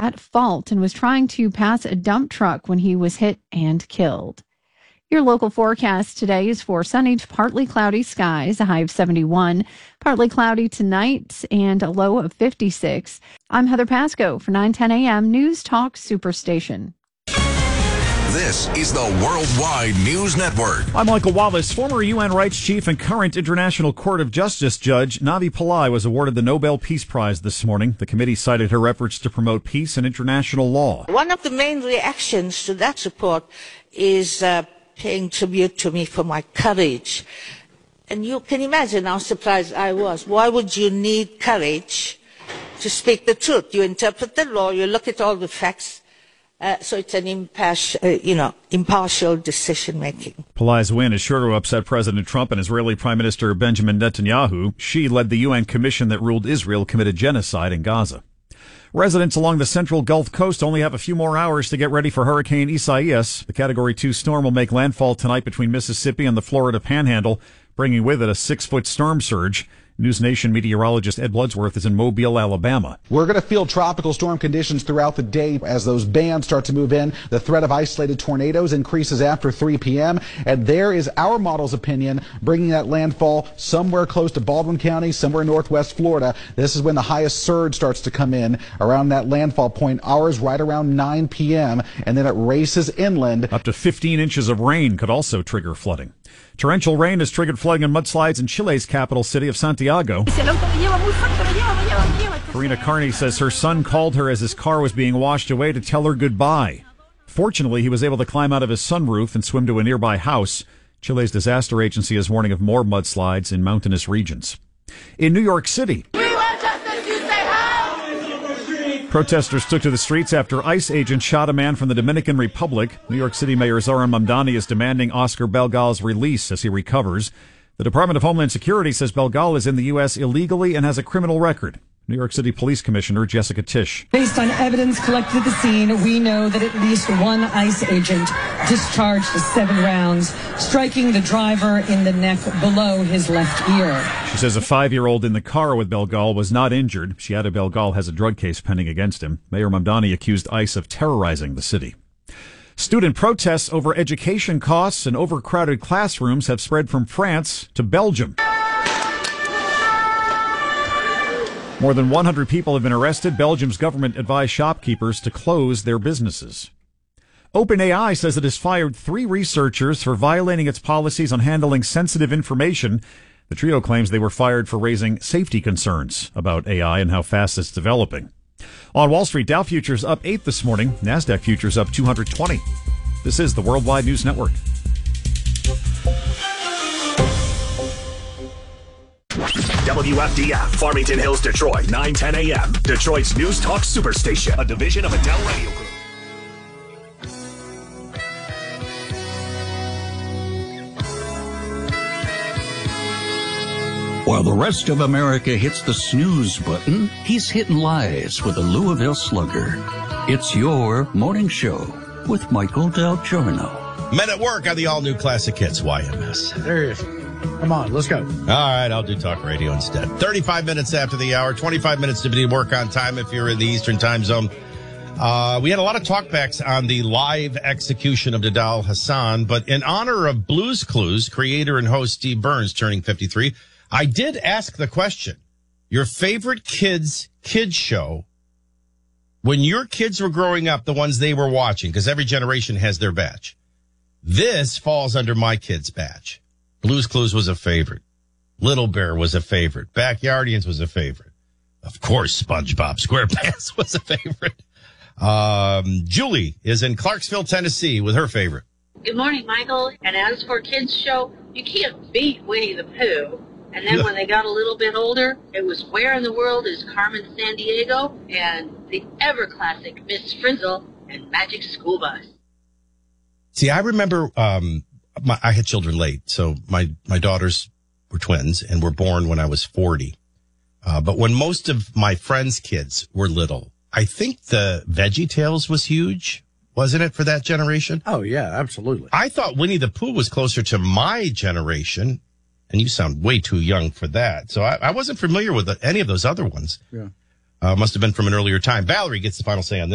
at fault and was trying to pass a dump truck when he was hit and killed. Your local forecast today is for sunny to partly cloudy skies, a high of 71, partly cloudy tonight, and a low of 56. I'm Heather Pasco for 9:10 a.m. News Talk Superstation. This is the Worldwide News Network. I'm Michael Wallace. Former UN rights chief and current International Court of Justice judge Navi Pillai was awarded the Nobel Peace Prize this morning. The committee cited her efforts to promote peace and international law. One of the main reactions to that support is paying tribute to me for my courage. And you can imagine how surprised I was. Why would you need courage to speak the truth? You interpret the law, you look at all the facts. So it's an impartial decision-making. Pillai's win is sure to upset President Trump and Israeli Prime Minister Benjamin Netanyahu. She led the UN commission that ruled Israel committed genocide in Gaza. Residents along the central Gulf Coast only have a few more hours to get ready for Hurricane Isaias. The Category 2 storm will make landfall tonight between Mississippi and the Florida Panhandle, bringing with it a 6-foot storm surge. News Nation meteorologist Ed Bloodsworth is in Mobile, Alabama. We're going to feel tropical storm conditions throughout the day as those bands start to move in. The threat of isolated tornadoes increases after 3 p.m. And there is our model's opinion, bringing that landfall somewhere close to Baldwin County, somewhere in northwest Florida. This is when the highest surge starts to come in around that landfall point, hours right around 9 p.m. And then it races inland. Up to 15 inches of rain could also trigger flooding. Torrential rain has triggered flooding and mudslides in Chile's capital city of Santiago. Karina Carney says her son called her as his car was being washed away to tell her goodbye. Fortunately, he was able to climb out of his sunroof and swim to a nearby house. Chile's disaster agency is warning of more mudslides in mountainous regions. In New York City, protesters took to the streets after ICE agents shot a man from the Dominican Republic. New York City Mayor Zohran Mamdani is demanding Oscar Belgal's release as he recovers. The Department of Homeland Security says Belgal is in the U.S. illegally and has a criminal record. New York City Police Commissioner Jessica Tisch. Based on evidence collected at the scene, we know that at least one ICE agent discharged 7 rounds, striking the driver in the neck below his left ear. She says a 5-year-old in the car with Belgal was not injured. She added Belgal has a drug case pending against him. Mayor Mamdani accused ICE of terrorizing the city. Student protests over education costs and overcrowded classrooms have spread from France to Belgium. More than 100 people have been arrested. Belgium's government advised shopkeepers to close their businesses. OpenAI says it has fired 3 researchers for violating its policies on handling sensitive information. The trio claims they were fired for raising safety concerns about AI and how fast it's developing. On Wall Street, Dow futures up 8 this morning. NASDAQ futures up 220. This is the Worldwide News Network. WFDF, Farmington Hills, Detroit, 9:10 a.m. Detroit's News Talk Superstation, a division of Adele Radio Group. While the rest of America hits the snooze button, he's hitting lies with a Louisville Slugger. It's your morning show with Michael Del Giorno. Men at Work on the all-new Classic Hits YMS. There he is. Come on, let's go. All right, I'll do talk radio instead. 35 minutes after the hour, 25 minutes to be work on time if you're in the Eastern time zone. We had a lot of talkbacks on the live execution of Nidal Hasan, but in honor of Blues Clues, creator and host Steve Burns turning 53, I did ask the question, your favorite kids show, when your kids were growing up, the ones they were watching, because every generation has their batch. This falls under my kids' batch. Blues Clues was a favorite. Little Bear was a favorite. Backyardians was a favorite. Of course, SpongeBob SquarePants was a favorite. Julie is in Clarksville, Tennessee with her favorite. Good morning, Michael. And as for kids' show, you can't beat Winnie the Pooh. And then when they got a little bit older, it was Where in the World is Carmen Sandiego and the ever classic Miss Frizzle and Magic School Bus. See, I remember I had children late, so my daughters were twins and were born when I was 40. But when most of my friends' kids were little, I think the VeggieTales was huge, wasn't it, for that generation? Oh, yeah, absolutely. I thought Winnie the Pooh was closer to my generation, and you sound way too young for that. So I wasn't familiar with any of those other ones. Yeah. Must have been from an earlier time. Valerie gets the final say on this.